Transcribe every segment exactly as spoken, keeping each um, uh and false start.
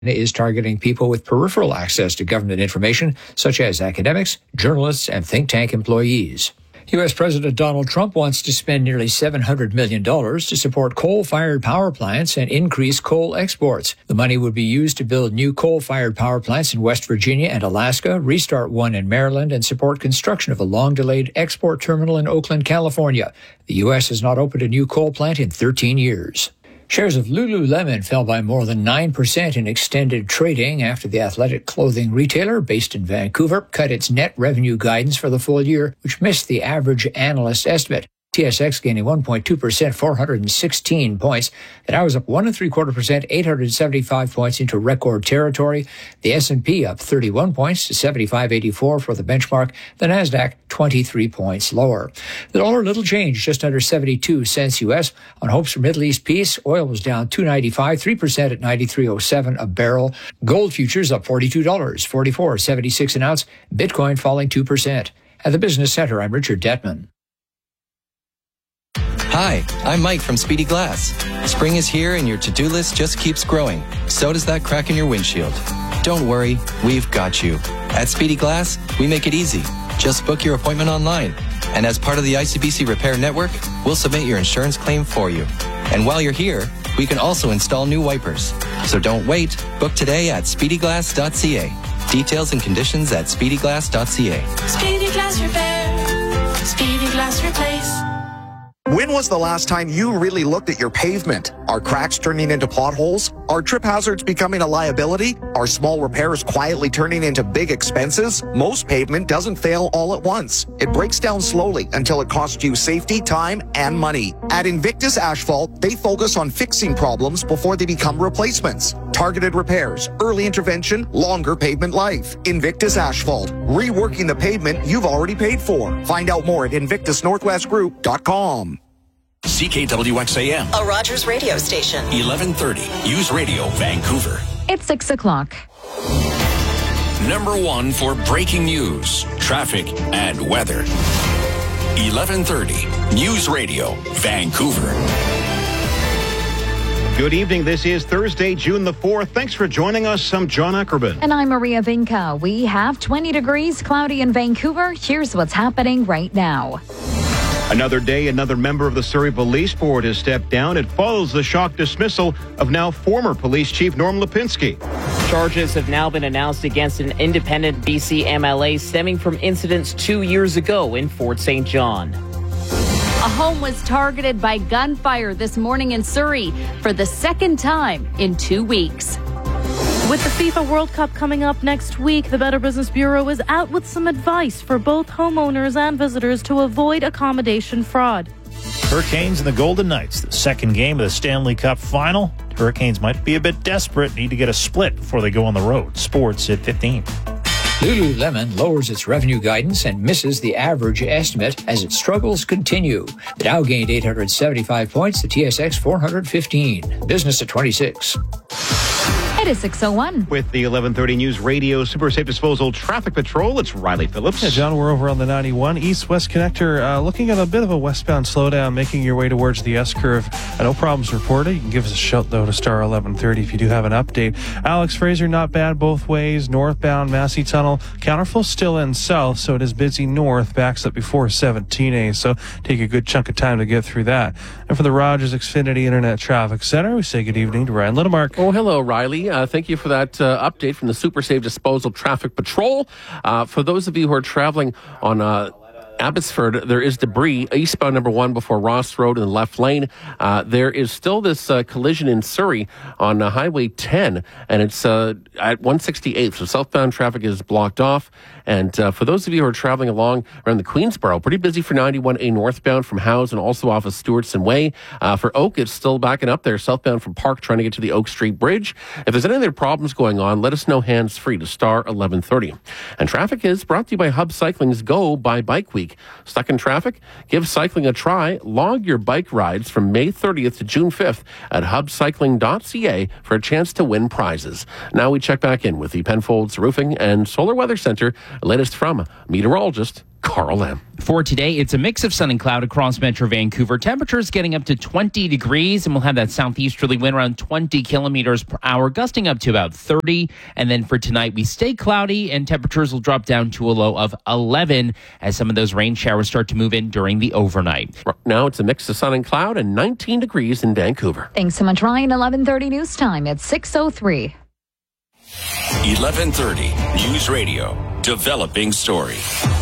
is targeting people with peripheral access to government information, such as academics, journalists, and think tank employees. U S. President Donald Trump wants to spend nearly seven hundred million dollars to support coal-fired power plants and increase coal exports. The money would be used to build new coal-fired power plants in West Virginia and Alaska, restart one in Maryland, and support construction of a long-delayed export terminal in Oakland, California. The U S has not opened a new coal plant in thirteen years. Shares of Lululemon fell by more than nine percent in extended trading after the athletic clothing retailer based in Vancouver cut its net revenue guidance for the full year, which missed the average analyst estimate. T S X gaining one point two percent, four hundred sixteen points. The Dow was up one and three quarter percent, eight hundred seventy-five points into record territory. The S and P up thirty-one points to seventy-five eighty-four for the benchmark. The Nasdaq twenty-three points lower. The dollar little change, just under seventy-two cents U S. On hopes for Middle East peace, oil was down two ninety-five, three percent at ninety-three oh seven a barrel. Gold futures up forty-two dollars, forty-four seventy-six an ounce. Bitcoin falling two percent. At the Business Center, I'm Richard Detman. Hi, I'm Mike from Speedy Glass. Spring is here and your to-do list just keeps growing. So does that crack in your windshield. Don't worry, we've got you. At Speedy Glass, we make it easy. Just book your appointment online. And as part of the I C B C Repair Network, we'll submit your insurance claim for you. And while you're here, we can also install new wipers. So don't wait. Book today at speedy glass dot c a. Details and conditions at speedy glass dot c a. Speedy Glass Repair. Speedy Glass Replace. When was the last time you really looked at your pavement? Are cracks turning into potholes? Are trip hazards becoming a liability? Are small repairs quietly turning into big expenses? Most pavement doesn't fail all at once. It breaks down slowly until it costs you safety, time, and money. At Invictus Asphalt, they focus on fixing problems before they become replacements. Targeted repairs, early intervention, longer pavement life. Invictus Asphalt, reworking the pavement you've already paid for. Find out more at invictus northwest group dot com. C K W X A M, a Rogers radio station. eleven thirty, News Radio, Vancouver. It's six o'clock. Number one for breaking news, traffic, and weather. eleven thirty, News Radio, Vancouver. Good evening. This is Thursday, June the fourth. Thanks for joining us. I'm John Ackerman. And I'm Maria Vinca. We have twenty degrees, cloudy in Vancouver. Here's what's happening right now. Another day, another member of the Surrey Police Board has stepped down. It follows the shock dismissal of now former Police Chief Norm Lipinski. Charges have now been announced against an independent B C M L A stemming from incidents two years ago in Fort Saint John. A home was targeted by gunfire this morning in Surrey for the second time in two weeks. With the FIFA World Cup coming up next week, the Better Business Bureau is out with some advice for both homeowners and visitors to avoid accommodation fraud. Hurricanes and the Golden Knights, the second game of the Stanley Cup final. Hurricanes might be a bit desperate, need to get a split before they go on the road. Sports at fifteen. Lululemon lowers its revenue guidance and misses the average estimate as its struggles continue. The Dow gained eight hundred seventy-five points, the T S X four hundred fifteen. Business at twenty-six. It is six oh one. With the eleven thirty News Radio Super Safe Disposal Traffic Patrol, it's Riley Phillips. Yeah, John, we're over on the ninety-one East-West Connector, uh, looking at a bit of a westbound slowdown, making your way towards the S-curve. Uh, no problems reported. You can give us a shout, though, to star eleven thirty if you do have an update. Alex Fraser, not bad both ways. Northbound Massey Tunnel. Counterflow still in south, so it is busy north. Backs up before seventeen A, so take a good chunk of time to get through that. And for the Rogers Xfinity Internet Traffic Center, we say good evening to Ryan Littlemark. Oh, hello, Riley. Uh, thank you for that uh, update from the Super Safe Disposal Traffic Patrol. Uh, for those of you who are traveling on uh, Abbotsford, there is debris eastbound number one before Ross Road in the left lane. Uh, there is still this uh, collision in Surrey on uh, Highway ten, and it's uh, at one sixty-eighth, so southbound traffic is blocked off. And uh, for those of you who are traveling along around the Queensboro, pretty busy for ninety-one A northbound from Howes and also off of Stewartson Way. Uh, for Oak, it's still backing up there southbound from Park, trying to get to the Oak Street Bridge. If there's any other problems going on, let us know hands-free to star eleven thirty. And traffic is brought to you by Hub Cycling's Go by Bike Week. Stuck in traffic? Give cycling a try. Log your bike rides from May thirtieth to June fifth at hub cycling dot c a for a chance to win prizes. Now we check back in with the Penfolds Roofing and Solar Weather Center. Latest from meteorologist Carl Lam. For today, it's a mix of sun and cloud across Metro Vancouver. Temperatures getting up to twenty degrees, and we'll have that southeasterly wind around twenty kilometers per hour, gusting up to about thirty. And then for tonight, we stay cloudy, and temperatures will drop down to a low of eleven as some of those rain showers start to move in during the overnight. Right now, it's a mix of sun and cloud and nineteen degrees in Vancouver. Thanks so much, Ryan. eleven thirty news time at six oh three. eleven thirty News Radio. Developing story.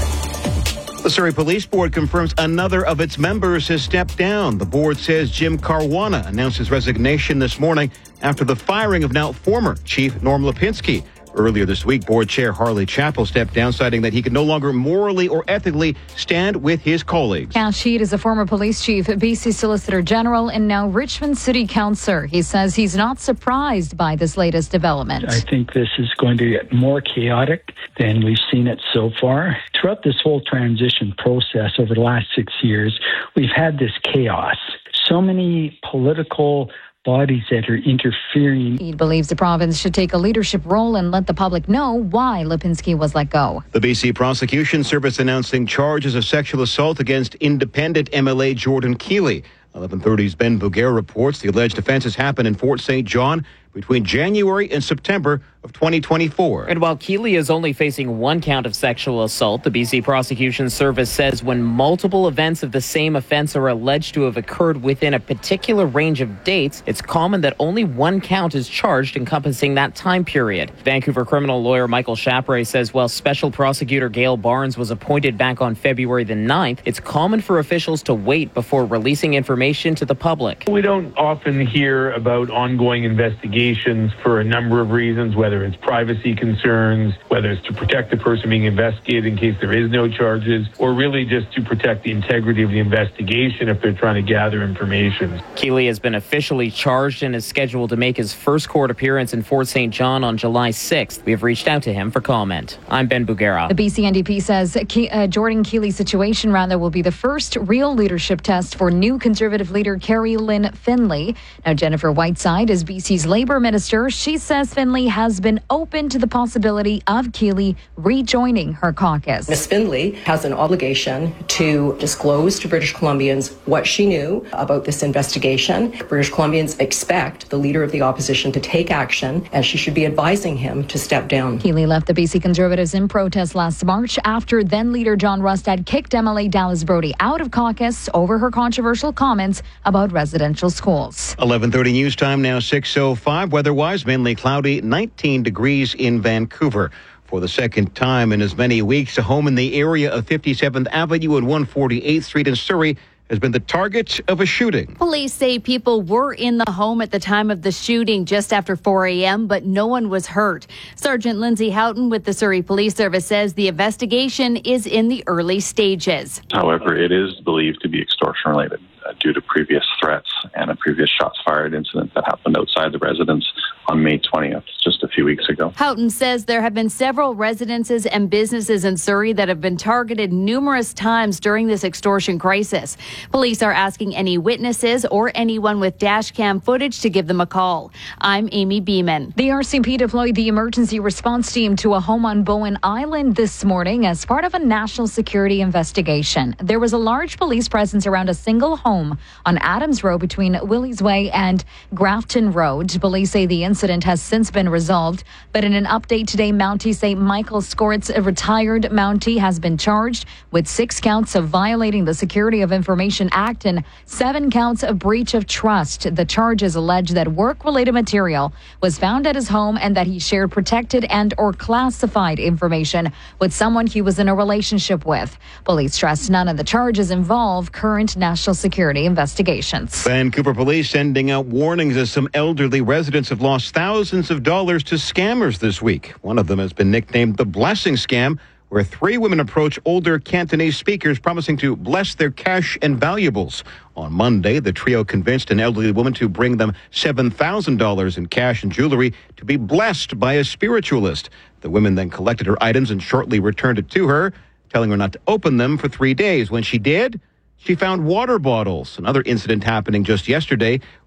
The Surrey Police Board confirms another of its members has stepped down. The board says Jim Caruana announced his resignation this morning after the firing of now former Chief Norm Lipinski. Earlier this week, Board Chair Harley Chappell stepped down, citing that he could no longer morally or ethically stand with his colleagues. Cash Sheed is a former police chief, B C Solicitor General, and now Richmond City Councillor. He says he's not surprised by this latest development. I think this is going to get more chaotic than we've seen it so far. Throughout this whole transition process over the last six years, we've had this chaos. So many political bodies that are interfering. He believes the province should take a leadership role and let the public know why Lipinski was let go. The B C Prosecution Service announcing charges of sexual assault against independent M L A Jordan Keeley. eleven thirty's Ben Bugera reports the alleged offenses happened in Fort Saint John between January and September of twenty twenty-four. And while Keeley is only facing one count of sexual assault, the B C Prosecution Service says when multiple events of the same offense are alleged to have occurred within a particular range of dates, it's common that only one count is charged encompassing that time period. Vancouver criminal lawyer Michael Chapre says while Special Prosecutor Gail Barnes was appointed back on February the ninth, it's common for officials to wait before releasing information to the public. We don't often hear about ongoing investigations for a number of reasons, whether it's privacy concerns, whether it's to protect the person being investigated in case there is no charges, or really just to protect the integrity of the investigation if they're trying to gather information. Keeley has been officially charged and is scheduled to make his first court appearance in Fort Saint John on July sixth. We have reached out to him for comment. I'm Ben Bugera. The B C N D P says Ke- uh, Jordan Keeley's situation rather will be the first real leadership test for new Conservative leader Carrie Lynn Finlay. Now, Jennifer Whiteside is B C's Labour Minister. She says Finlay has been open to the possibility of Keeley rejoining her caucus. Miz Finlay has an obligation to disclose to British Columbians what she knew about this investigation. British Columbians expect the leader of the opposition to take action, and she should be advising him to step down. Keeley left the B C Conservatives in protest last March after then leader John Rustad kicked M L A Dallas Brody out of caucus over her controversial comments about residential schools. eleven thirty news time now, six oh five. Weather-wise, mainly cloudy, nineteen degrees in Vancouver. For the second time in as many weeks, a home in the area of fifty-seventh Avenue and one forty-eighth Street in Surrey has been the target of a shooting. Police say people were in the home at the time of the shooting just after four a.m., but no one was hurt. Sergeant Lindsay Houghton with the Surrey Police Service says the investigation is in the early stages. However, it is believed to be extortion related uh, due to previous threats and a previous shots fired incident that happened outside the residence on May twentieth, just a few weeks ago. Houghton says there have been several residences and businesses in Surrey that have been targeted numerous times during this extortion crisis. Police are asking any witnesses or anyone with dash cam footage to give them a call. I'm Amy Beeman. The R C M P deployed the emergency response team to a home on Bowen Island this morning as part of a national security investigation. There was a large police presence around a single home on Adams Road between Willie's Way and Grafton Road. Police say the incident has since been resolved, but in an update today, Mounties say Michael Skortz, a retired Mountie, has been charged with six counts of violating the Security of Information Act and seven counts of breach of trust. The charges allege that work-related material was found at his home and that he shared protected and or classified information with someone he was in a relationship with. Police stress none of the charges involve current national security investigations. Vancouver police sending out warnings as some elderly residents have lost thousands of dollars to scammers this week. One of them has been nicknamed the Blessing Scam, where three women approach older Cantonese speakers promising to bless their cash and valuables. On Monday, the trio convinced an elderly woman to bring them seven thousand dollars in cash and jewelry to be blessed by a spiritualist. The women then collected her items and shortly returned it to her, telling her not to open them for three days. When she did, she found water bottles. Another incident happening just yesterday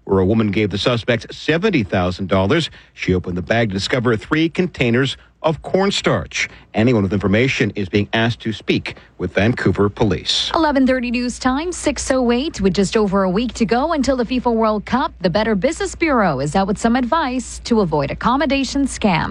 where a woman gave the suspect seventy thousand dollars. She opened the bag to discover three containers of cornstarch. Anyone with information is being asked to speak with Vancouver Police. eleven thirty news time, six oh eight. With just over a week to go until the FIFA World Cup, the Better Business Bureau is out with some advice to avoid accommodation scams.